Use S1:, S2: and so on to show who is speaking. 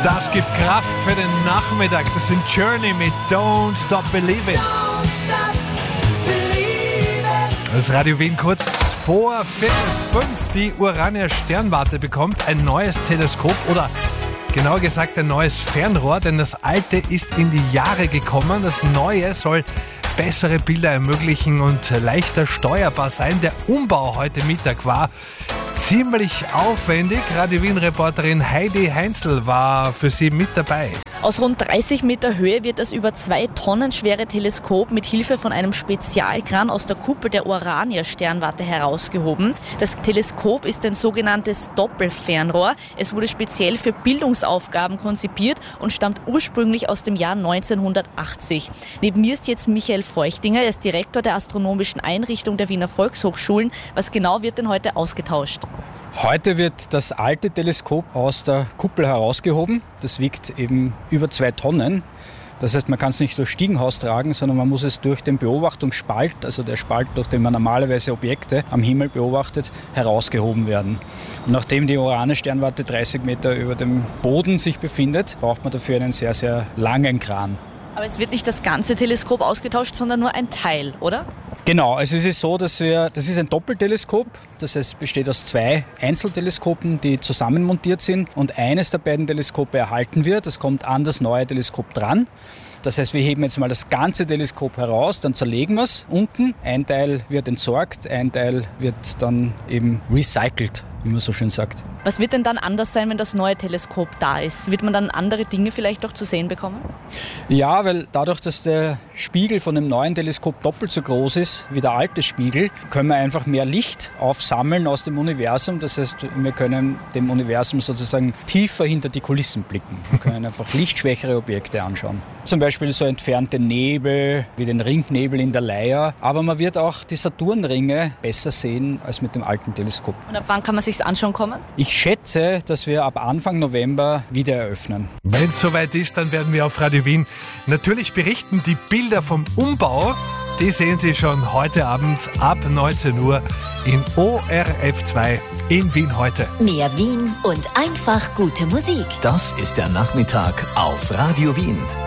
S1: Das gibt Kraft für den Nachmittag. Das sind Journey mit Don't Stop Believing. Das Radio Wien kurz vor 4:05. Die Urania Sternwarte bekommt ein neues Teleskop oder genauer gesagt ein neues Fernrohr, denn das alte ist in die Jahre gekommen. Das neue soll bessere Bilder ermöglichen und leichter steuerbar sein. Der Umbau heute Mittag war ziemlich aufwendig. Radio Wien-Reporterin Heidi Heinzel war für Sie mit dabei.
S2: Aus rund 30 Meter Höhe wird das über 2 Tonnen schwere Teleskop mit Hilfe von einem Spezialkran aus der Kuppel der Urania Sternwarte herausgehoben. Das Teleskop ist ein sogenanntes Doppelfernrohr. Es wurde speziell für Bildungsaufgaben konzipiert und stammt ursprünglich aus dem Jahr 1980. Neben mir ist jetzt Michael Feuchtinger, er ist Direktor der Astronomischen Einrichtung der Wiener Volkshochschulen. Was genau wird denn heute ausgetauscht?
S3: Heute wird das alte Teleskop aus der Kuppel herausgehoben. Das wiegt eben über 2 Tonnen. Das heißt, man kann es nicht durch Stiegenhaus tragen, sondern man muss es durch den Beobachtungsspalt, also der Spalt, durch den man normalerweise Objekte am Himmel beobachtet, herausgehoben werden. Und nachdem die Urania Sternwarte 30 Meter über dem Boden sich befindet, braucht man dafür einen sehr, sehr langen Kran.
S2: Aber es wird nicht das ganze Teleskop ausgetauscht, sondern nur ein Teil, oder?
S3: Genau, also es ist so, das ist ein Doppelteleskop, das heißt, besteht aus 2 Einzelteleskopen, die zusammenmontiert sind und eines der beiden Teleskope erhalten wird. Das kommt an das neue Teleskop dran. Das heißt, wir heben jetzt mal das ganze Teleskop heraus, dann zerlegen wir es unten. Ein Teil wird entsorgt, ein Teil wird dann eben recycelt, wie man so schön sagt.
S2: Was wird denn dann anders sein, wenn das neue Teleskop da ist? Wird man dann andere Dinge vielleicht auch zu sehen bekommen?
S3: Ja, weil dadurch, dass der Spiegel von dem neuen Teleskop doppelt so groß ist wie der alte Spiegel, können wir einfach mehr Licht aufsammeln aus dem Universum. Das heißt, wir können dem Universum sozusagen tiefer hinter die Kulissen blicken. Wir können einfach lichtschwächere Objekte anschauen. Zum Beispiel so entfernte Nebel, wie den Ringnebel in der Leier. Aber man wird auch die Saturnringe besser sehen als mit dem alten Teleskop.
S2: Und ab wann kann man sich's anschauen kommen?
S3: Ich schätze, dass wir ab Anfang November wieder eröffnen.
S1: Wenn es soweit ist, dann werden wir auf Radio Wien natürlich berichten. Die Bilder vom Umbau, die sehen Sie schon heute Abend ab 19 Uhr in ORF2 in Wien heute.
S4: Mehr Wien und einfach gute Musik.
S5: Das ist der Nachmittag auf Radio Wien.